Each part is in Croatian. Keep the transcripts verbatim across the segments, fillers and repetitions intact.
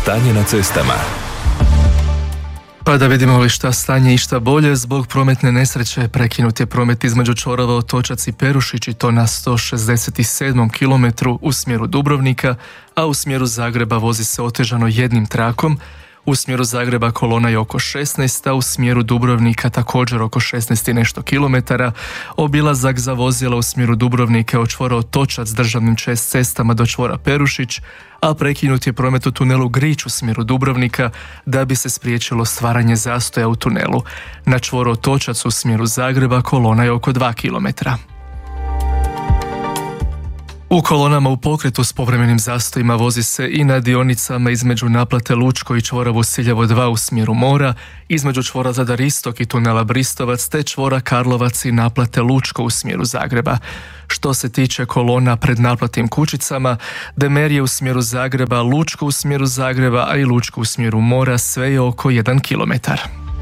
Stanje na cestama. Pa da vidimo li šta stanje i šta bolje. Zbog prometne nesreće prekinut je promet između čvorova Otočac i Perušić i to na sto šezdeset sedmom kilometru u smjeru Dubrovnika, a u smjeru Zagreba vozi se otežano jednim trakom. U smjeru Zagreba kolona je oko šesnaest, a u smjeru Dubrovnika također oko šesnaest i nešto kilometara. Obilazak za vozila u smjeru Dubrovnika od čvora Otočac s državnim cestama do čvora Perušić, a prekinut je promet u tunelu Grič u smjeru Dubrovnika da bi se spriječilo stvaranje zastoja u tunelu. Na čvoru Otočac u smjeru Zagreba kolona je oko dva kilometra. U kolonama u pokretu s povremenim zastojima vozi se i na dionicama između naplate Lučko i čvora Vosiljevo dva u smjeru mora, između čvora Zadar Istok i tunela Bristovac te čvora Karlovac i naplate Lučko u smjeru Zagreba. Što se tiče kolona pred naplatnim kućicama, Demerije u smjeru Zagreba, Lučko u smjeru Zagreba, a i Lučko u smjeru mora, sve je oko jedan kilometar.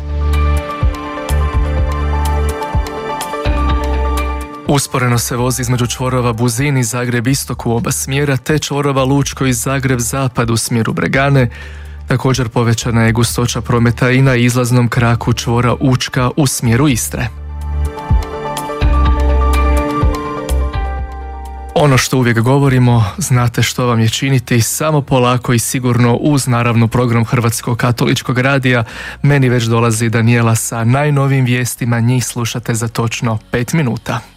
Usporeno se vozi između čvorova Buzin i Zagreb Istok u oba smjera, te čvorova Lučko i Zagreb Zapad u smjeru Bregane. Također povećana je gustoća prometa i na izlaznom kraku čvora Učka u smjeru Istre. Ono što uvijek govorimo, znate što vam je činiti, samo polako i sigurno uz naravno program Hrvatskog katoličkog radija. Meni već dolazi Daniela sa najnovijim vijestima, njih slušate za točno pet minuta.